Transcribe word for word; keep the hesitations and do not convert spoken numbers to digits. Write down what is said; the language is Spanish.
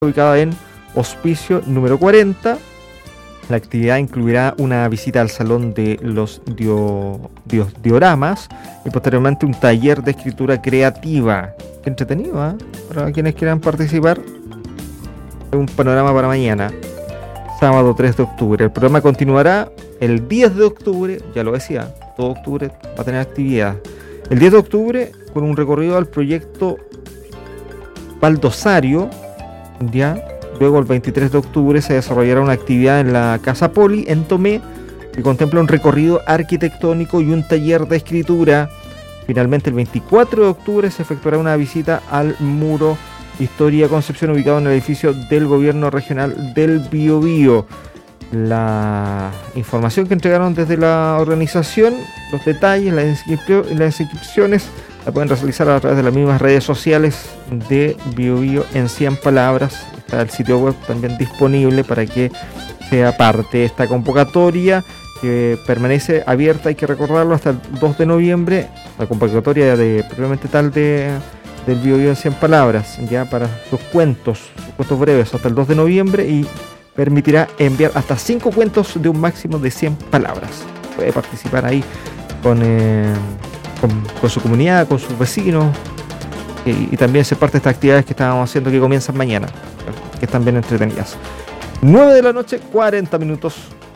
ubicada en Hospicio número cuarenta. La actividad incluirá una visita al salón de los dio, dio, dioramas y posteriormente un taller de escritura creativa. Qué entretenido, ¿eh? Para quienes quieran participar. Un panorama para mañana, sábado tres de octubre. El programa continuará el diez de octubre, ya lo decía, todo octubre va a tener actividad. El diez de octubre con un recorrido al proyecto Baldosario, ya. Luego el veintitrés de octubre se desarrollará una actividad en la Casa Poli en Tomé que contempla un recorrido arquitectónico y un taller de escritura. Finalmente el veinticuatro de octubre se efectuará una visita al Muro Historia Concepción ubicado en el edificio del Gobierno Regional del Biobío. La información que entregaron desde la organización, los detalles, las, inscripcio- las inscripciones la pueden realizar a través de las mismas redes sociales de Biobío en cien palabras. Está el sitio web también disponible para que sea parte de esta convocatoria que permanece abierta, hay que recordarlo, hasta el dos de noviembre, la convocatoria de previamente tal de del Biobío en cien palabras, ya para sus cuentos, sus cuentos breves hasta el dos de noviembre, y permitirá enviar hasta cinco cuentos de un máximo de cien palabras. Puede participar ahí con, eh, con, con su comunidad, con sus vecinos, y, y también ser parte de estas actividades que estábamos haciendo que comienzan mañana, que están bien entretenidas. nueve de la noche, cuarenta minutos.